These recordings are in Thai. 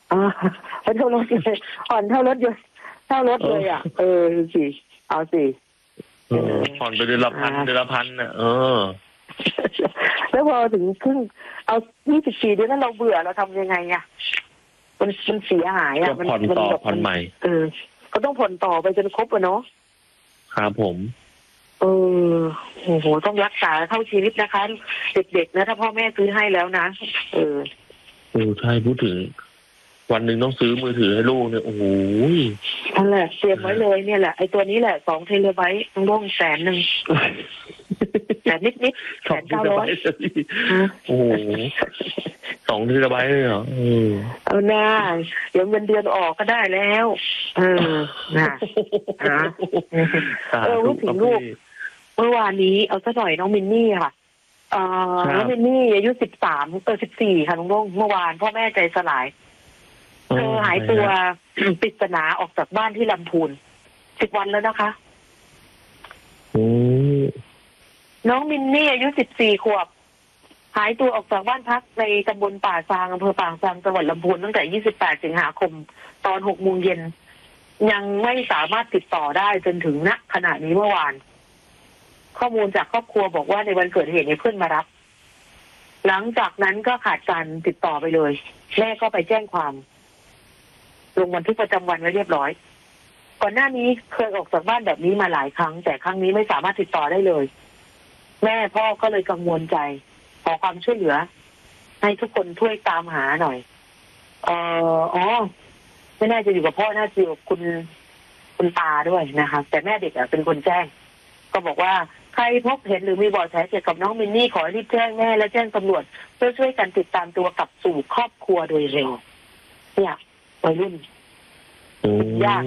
อ่าเท่ารถเลยผ่อนเท่ารถยนต์เท่ารถเลยอ่ะสิเอาสิผ่อนไปเดือนละพันน่ะแล้วพอถึงครึ่งเอา24 เดือนนั้นเราเบื่อเราทำยังไงอ่ะมันเสียหายอ่ะมันผ่อนต่อผ่อนใหม่ก็ต้องผ่อนต่อไปจนครบอ่ะเนาะครับผมโอ้โหต้องรักษาเท่าชีวิตนะคะเด็กๆนะถ้าพ่อแม่ซื้อให้แล้วนะใช่พูดถึงวันหนึ่งต้องซื้อมือถือให้ลูกเนี่ยโอ้โหนั่นแหละเตรียมไว้เลยเนี่ยแหละไอ้ตัวนี้แหละ2 เทราไบต์ต้องลง100,000แต่นิดโอ้โห2 เทราไบต์เลยเหรอเอาหน้าเดี๋ยวเงินเดือนออกก็ได้แล้วนะลูกถึงลูกเมื่อวานนี้เอาซะหน่อยน้องมินนี่ค่ะน้องมินนี่อายุ14ค่ะน้องลงเมื่อวานพ่อแม่ใจสลายเธอหายตัวปริศนาออกจากบ้านที่ลำพูน10 วันแล้วนะคะน้องมินนี่อายุ14 ขวบหายตัวออกจากบ้านพักในตำบลป่าซางอำเภอป่าซางจังหวัดลำพูนตั้งแต่28 สิงหาคมตอน 6 โมงเย็นยังไม่สามารถติดต่อได้จนถึงณขณะนี้เมื่อวานข้อมูลจากครอบครัวบอกว่าในวันเกิดเหตุเพื่อนมารับหลังจากนั้นก็ขาดการติดต่อไปเลยแม่ก็ไปแจ้งความลงบันทึกประจำวันไว้เรียบร้อยก่อนหน้านี้เคยออกจากบ้านแบบนี้มาหลายครั้งแต่ครั้งนี้ไม่สามารถติดต่อได้เลยแม่พ่อก็เลยกังวลใจขอความช่วยเหลือให้ทุกคนช่วยตามหาหน่อยไม่น่าจะอยู่กับพ่อน่าจะอยู่กับคุณตาด้วยนะคะแต่แม่เด็กเป็นคนแจ้งก็บอกว่าใครพบเห็นหรือมีเบาะแสเกี่ยวกับน้องมินนี่ขอรีบแจ้งแม่และแจ้งตำรวจเพื่อช่วยกันติดตามตัวกลับสู่ครอบครัวโดยเร็วเนี่ยวัยรุ่นยาก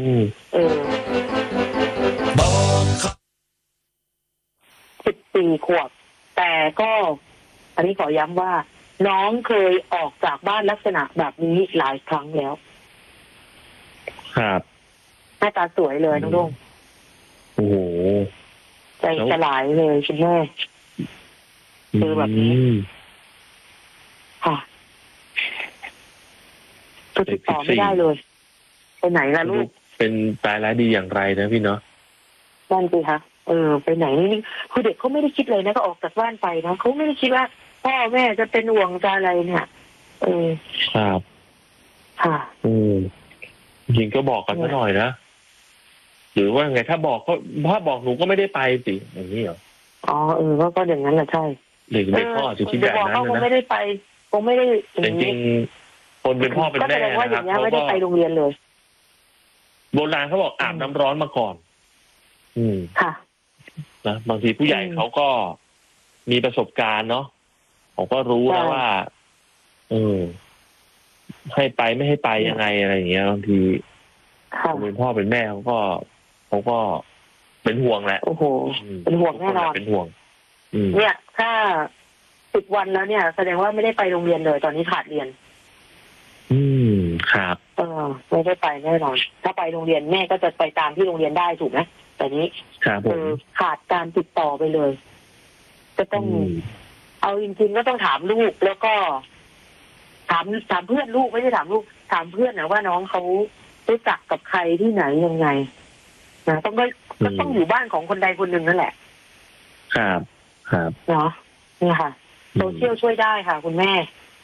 14 ขวบแต่ก็อันนี้ขอย้ำว่าน้องเคยออกจากบ้านลักษณะแบบนี้หลายครั้งแล้วครับหน้าตาสวยเลยน้องดงโอ้โหใจสลายเลยคุณแม่คือแบบนี้ค่ะติดต่อไม่ได้เลยไปไหนล่ะลูกเป็นตายร้ายดีอย่างไรนะพี่เนาะนั่นสิคะไปไหนนี่คือเด็กเขาไม่ได้คิดเลยนะก็ออกจากบ้านไปนะเขาไม่ได้คิดว่าพ่อแม่จะเป็นห่วงจะอะไรเนี่ยครับค่ะจริงก็บอกกันหน่อยนะหรือว่าไงถ้าบอกหนูก็ไม่ได้ไปสิอย่างนี้เหรอก็อย่างนั้นแหละใช่เด็กพ่ออาจจะคิดแบบนั้นนะคงไม่ได้ไปคงไม่ได้จริงๆคนเป็นพ่อเป็นแม่นะครับเขาไม่ได้ไปโรงเรียนเลยโบราณเขาบอกอาบน้ำร้อนมาก่อนค่ะนะบางทีผู้ใหญ่เขาก็มีประสบการณ์เนาะเขาก็รู้แล้วว่าให้ไปไม่ให้ไปยังไงอะไรอย่างเงี้ยบางทีเป็นพ่อเป็นแม่เขาก็เป็นห่วงแหละโอ้โหเป็นห่วงแน่นอนเป็นห่วงเนี่ยถ้า10 วันแล้วเนี่ยแสดงว่าไม่ได้ไปโรงเรียนเลยตอนนี้ขาดเรียนครับไม่ได้ไปแน่นอนถ้าไปโรงเรียนแม่ก็จะไปตามที่โรงเรียนได้ถูกไหมแต่นี้ขาดการติดต่อไปเลยจะต้องเอาจริงๆก็ต้องถามลูกแล้วก็ถามเพื่อนลูกไม่ใช่ถามลูกถามเพื่อนนะว่าน้องเขารู้จักกับใครที่ไหนยังไงนะก็ต้องอยู่บ้านของคนใดคนหนึ่งนั่นแหละครับเนาะนี่ค่ะโซเชียลช่วยได้ค่ะคุณแม่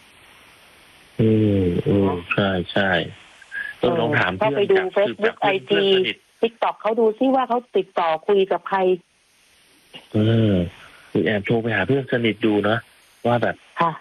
ใช่ต้องลองถามเพื่อนก็ไปดู Facebook IG TikTok เขาดูซิว่าเขาติดต่อคุยกับใครแอบโทรไปหาเพื่อนสนิทดูนะว่าแบบ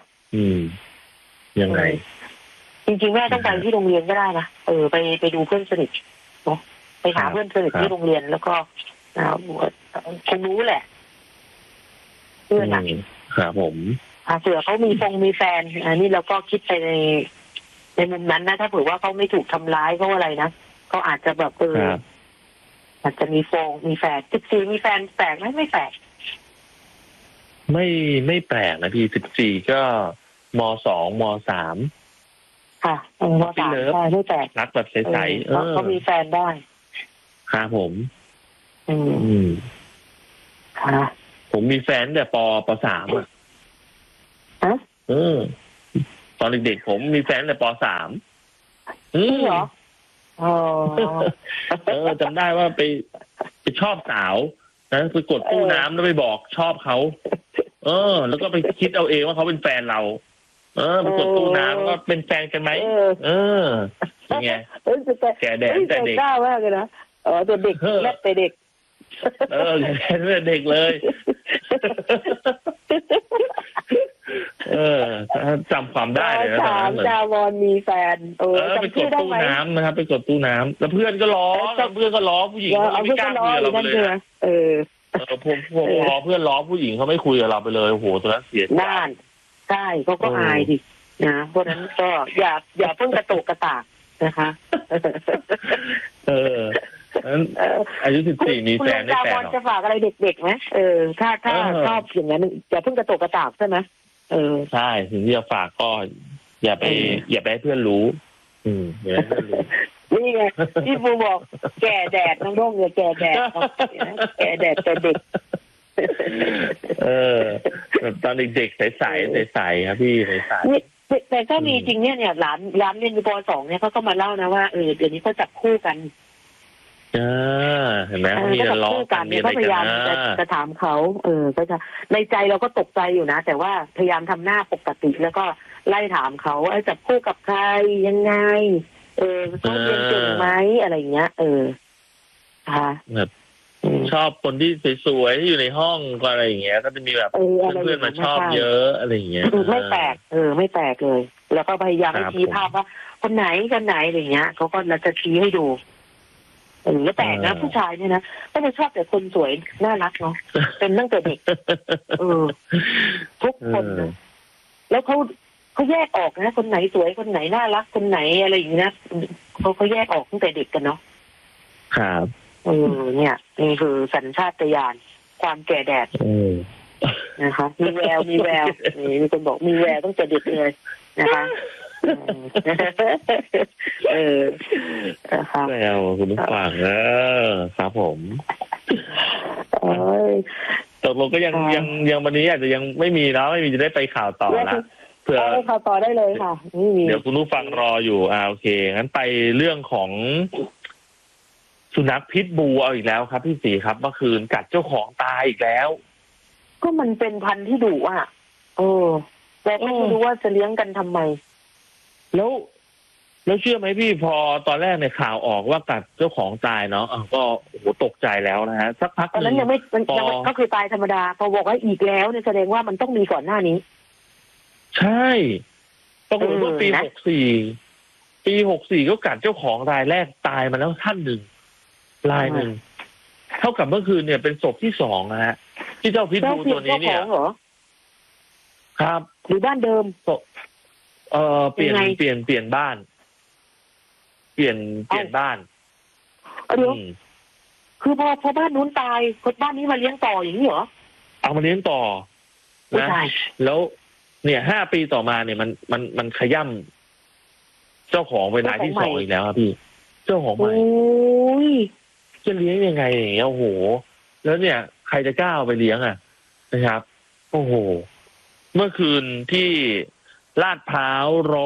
ยังไงจริงๆแม่ต้องไปที่โรงเรียนก็ได้นะไปดูเพื่อนสนิทเนาะไปหาเพื่อนสนิทที่โรงเรียนแล้วก็คงรู้แหละเพื่อนครับผมเผื่อเขามีแฟนอันนี้เราก็คิดไปในมุมนั้นนะถ้าเผื่อว่าเขาไม่ถูกทำร้ายเขาอะไรนะเขาอาจจะแบบอาจจะมีแฟน14มีแฟนแปลกไหมไม่แปลกไม่แปลกนะพี่14ก็ม2ม3 ค่ะม3ใช่ไม่แปลกรักแบบใสๆเขามีแฟนได้ครับผมค่ะผมมีแฟนแต่ป.3อ่ะตอนเด็กๆผมมีแฟนแต่ป.3 เหรออ๋อจำได้ว่าไปชอบสาวนะไปกดตู้น้ำแล้วไปบอกชอบเขาแล้วก็ไปคิดเอาเองว่าเขาเป็นแฟนเราไปกดตู้น้ำแล้วก็เป็นแฟนกันไหมยังไงแกแดดแต่เด็กกล้ามากเลยนะแต่เด็กแรกแต่เด็กแค่เด็กเลยจำความได้เลยนะถามดาวอนมีแฟนไปกดตู้น้ำนะครับไปกดตู้น้ำแล้วเพื่อนก็ล้อผู้หญิงเขาไม่กล้าคุยกับเราเลยผมล้อเพื่อนล้อผู้หญิงเขาไม่คุยกับเราไปเลยโอ้โหตอนนั้นเสียใจใช่เขาก็อายดินะเพราะนั้นก็อย่าเพิ่งกระโตกกระตากนะคะอายุ14มีแฟนได้แฟนจะฝากอะไรเด็กๆไหมถ้าชอบอย่างนั้นอย่าเพิ่งกระโตกกระตากใช่ไหมใช่สิ่งที่จะฝากก็อย่าไปให้เพื่อนรู้อย่าให้เพื่อนรู้นี่ไงที่บูบอกแก่แดดน้องโด่งเนี่ยแก่แดดแก่แดดแต่เด็กตอนเด็กๆใสครับพี่ใสแต่ก็มีจริงเนี่ยหลานเรียนอยู่ป.2เนี่ยเขาก็มาเล่านะว่าเดี๋ยวนี้เขาจับคู่กันเห็นไหมมีทะเลาะกันมีอะไรกันนะพยายามจะถามเขาก็จะในใจเราก็ตกใจอยู่นะแต่ว่าพยายามทำหน้าปกติแล้วก็ไล่ถามเขาจับคู่กับใครยังไงเขาเรียนเก่งไหมอะไรเงี้ยค่ะชอบคนที่สวยๆอยู่ในห้องก็อะไรอย่างเงี้ยก็จะมีแบบเพื่อนๆมาชอบเยอะอะไรอย่างเงี้ยไม่แปลกไม่แปลกเลยแล้วก็พยายามให้ชี้ภาพว่าคนไหนอะไรเงี้ยเขาก็จะชี้ให้ดูแล้วแปลกนะผู้ชายเนี่ยนะก็จะชอบแต่คนสวยน่ารักเนาะเป็นตั้งแต่เด็กทุกคนนะแล้วเขาแยกออกนะคนไหนสวยคนไหนน่ารักคนไหนอะไรอย่างเงี้ยเขาแยกออกตั้งแต่เด็กกันเนาะครับเนี่ยนี่คือสัญชาตญาณความแก่แดดนะคะมีแววมีคนบอกมีแววตั้งแต่เด็กเลยนะคะแววคุณผู้ฟังครับผมตกลงก็ยังวันนี้อาจจะยังไม่มีแล้วไม่มีจะได้ไปข่าวต่อละเผื่อข่าวต่อได้เลยค่ะเดี๋ยวคุณผู้ฟังรออยู่โอเคงั้นไปเรื่องของสุนัขพิษบูเอาอีกแล้วครับพี่ศรีครับเมื่อคืนกัดเจ้าของตายอีกแล้วก็มันเป็นพันธุ์ที่ดุแต่ไม่รู้ว่าจะเลี้ยงกันทำไมแล้วเชื่อไหมพี่พอตอนแรกในข่าวออกว่ากัดเจ้าของตายเนาะก็โอ้โหตกใจแล้วนะฮะสักพักตอนนั้นยังไม่ก็คือตายธรรมดาพอบอกว่าอีกแล้วเนี่ยแสดงว่ามันต้องมีก่อนหน้านี้ใช่ปรากฏว่าปี64ก็กัดเจ้าของรายแรกตายมาแล้วท่านหนึ่งรายหนึ่งเท่ากับเมื่อคืนเนี่ยเป็นศพที่2นะฮะที่เจ้าพิษบูตัวนี้เนี่ยครับหรือบ้านเดิมเปลี่ยนบ้านเปลี่ยนบ้านเดี๋ยวคือพอบ้านนู้นตายคนบ้านนี้มาเลี้ยงต่ออย่างนี้เหรอเอามาเลี้ยงต่อนะแล้วเนี่ย5 ปีต่อมาเนี่ยมันขย่ำเจ้าของเป็นรายที่2อีกแล้วครับพี่เจ้าของใหม่จะเลี้ยงยังไงอย่างเงี้ยโอ้โหแล้วเนี่ยใครจะกล้าเอาไปเลี้ยงนะครับโอ้โหเมื่อคืนที่ลาดพร้าว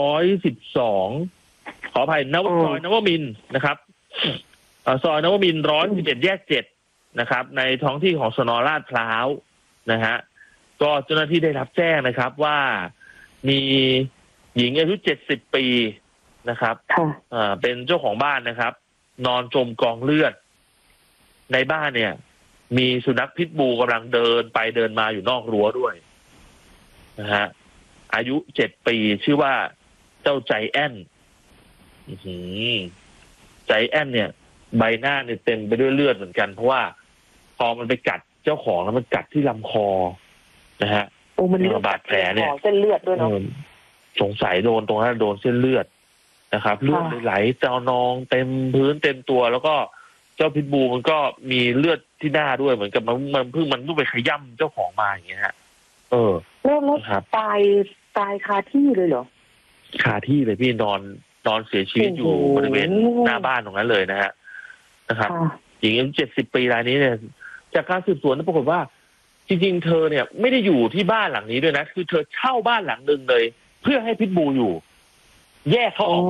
112ขออภัยซอยนวมินทร์นะครับซอยนวมินทร์111แยก7นะครับในท้องที่ของสน.ลาดพร้าวนะฮะก็เจ้าหน้าที่ได้รับแจ้งนะครับว่ามีหญิงอายุ70 ปีนะครับเป็นเจ้าของบ้านนะครับนอนจมกองเลือดในบ้านเนี่ยมีสุนัขพิษบูกำลังเดินไปเดินมาอยู่นอกรั้วด้วยนะฮะอายุ7 ปีชื่อว่าเจ้าใจแอนใจแอนเนี่ยใบหน้าเนี่ยเต็มไปด้วยเลือดเหมือนกันเพราะว่าพอมันไปกัดเจ้าของแล้วมันกัดที่ลำคอนะฮะมันบาดแผลเนี่ยเส้นเลือดด้วยเนาะสงสัยโดนตรงนั้นโดนเส้นเลือดนะครับเลือดไหลเจ้านองเต็มพื้นเต็มตัวแล้วก็เจ้าพิษบูมันก็มีเลือดที่หน้าด้วยเหมือนกับมันเพิ่งไปขย่ำเจ้าของมาอย่างเงี้ยฮะแล้วตายคาที่เลยเหรอคาที่เลยพี่นอนเสียชีวิตอยู่บริเวณหน้าบ้านตรงนั้นเลยนะครับหญิงอายุ70 ปีรายนี้เนี่ยจากการสืบสวนปรากฏว่าจริงๆเธอเนี่ยไม่ได้อยู่ที่บ้านหลังนี้ด้วยนะคือเธอเช่าบ้านหลังนึงเลยเพื่อให้พิษบูอยู่แยกเขาออก